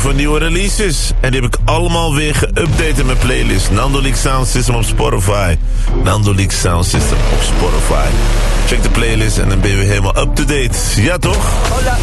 voor nieuwe releases. En die heb ik allemaal weer geüpdate in mijn playlist. Nando Leak Sound System op Spotify. Nando Leak Sound System op Spotify. Check de playlist en dan ben je weer helemaal up-to-date. Ja, toch? Hola.